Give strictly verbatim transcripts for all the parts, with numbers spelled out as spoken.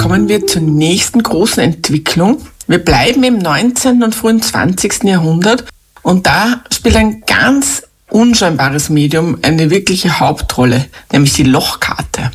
kommen wir zur nächsten großen Entwicklung. Wir bleiben im neunzehnten und frühen zwanzigsten Jahrhundert und da spielt ein ganz unscheinbares Medium eine wirkliche Hauptrolle, nämlich die Lochkarte.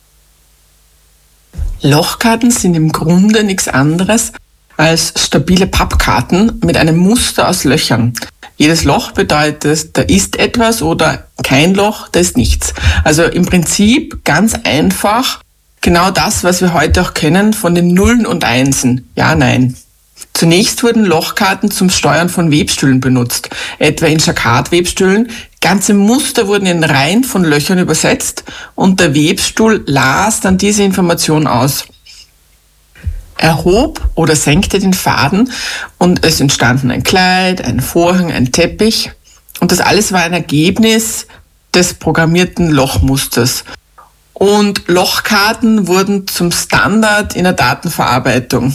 Lochkarten sind im Grunde nichts anderes als stabile Pappkarten mit einem Muster aus Löchern. Jedes Loch bedeutet, da ist etwas, oder kein Loch, da ist nichts. Also im Prinzip ganz einfach genau das, was wir heute auch kennen von den Nullen und Einsen. Ja, nein. Zunächst wurden Lochkarten zum Steuern von Webstühlen benutzt, etwa in Jacquard-Webstühlen. Ganze Muster wurden in Reihen von Löchern übersetzt und der Webstuhl las dann diese Information aus. Er hob oder senkte den Faden und es entstanden ein Kleid, ein Vorhang, ein Teppich. Und das alles war ein Ergebnis des programmierten Lochmusters. Und Lochkarten wurden zum Standard in der Datenverarbeitung.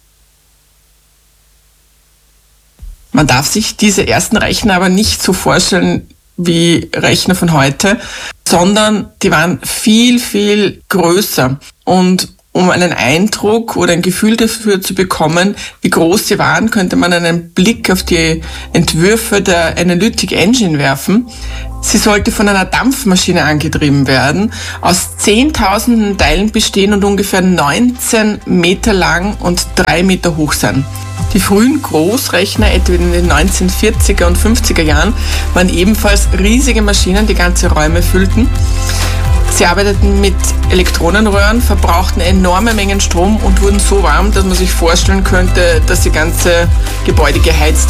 Man darf sich diese ersten Rechner aber nicht so vorstellen wie Rechner von heute, sondern die waren viel, viel größer. Und um einen Eindruck oder ein Gefühl dafür zu bekommen, wie groß sie waren, könnte man einen Blick auf die Entwürfe der Analytic Engine werfen. Sie sollte von einer Dampfmaschine angetrieben werden, aus zehntausenden Teilen bestehen und ungefähr neunzehn Meter lang und drei Meter hoch sein. Die frühen Großrechner, etwa in den neunzehnhundertvierziger und fünfziger Jahren, waren ebenfalls riesige Maschinen, die ganze Räume füllten. Sie arbeiteten mit Elektronenröhren, verbrauchten enorme Mengen Strom und wurden so warm, dass man sich vorstellen könnte, dass die ganze Gebäude geheizt